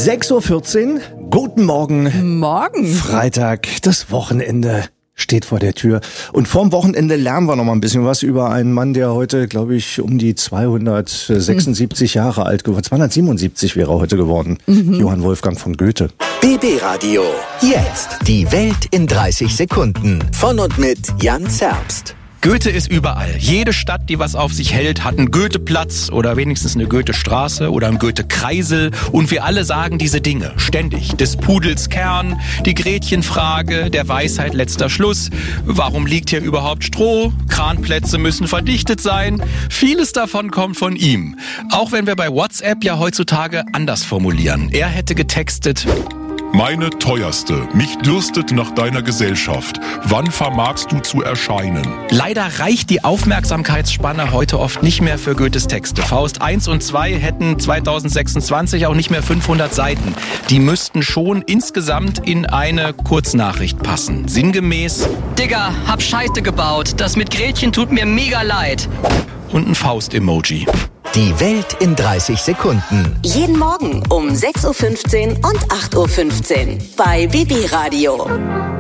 6:14 Uhr, guten Morgen. Morgen. Freitag, das Wochenende steht vor der Tür. Und vorm Wochenende lernen wir noch mal ein bisschen was über einen Mann, der heute, glaube ich, um die 276 Jahre alt geworden, 277 wäre er heute geworden. Johann Wolfgang von Goethe. BB Radio. Jetzt die Welt in 30 Sekunden. Von und mit Jan Zerbst. Goethe ist überall. Jede Stadt, die was auf sich hält, hat einen Goetheplatz oder wenigstens eine Goethestraße oder einen Goethe-Kreisel. Und wir alle sagen diese Dinge ständig. Des Pudels Kern, die Gretchenfrage, der Weisheit letzter Schluss. Warum liegt hier überhaupt Stroh? Kranplätze müssen verdichtet sein. Vieles davon kommt von ihm. Auch wenn wir bei WhatsApp ja heutzutage anders formulieren. Er hätte getextet: Meine teuerste, mich dürstet nach deiner Gesellschaft. Wann vermagst du zu erscheinen? Leider reicht die Aufmerksamkeitsspanne heute oft nicht mehr für Goethes Texte. Faust 1 und 2 hätten 2026 auch nicht mehr 500 Seiten. Die müssten schon insgesamt in eine Kurznachricht passen. Sinngemäß: Digga, hab Scheiße gebaut. Das mit Gretchen tut mir mega leid. Und ein Faust-Emoji. Die Welt in 30 Sekunden. Jeden Morgen um 6:15 Uhr und 8:15 Uhr bei BB Radio.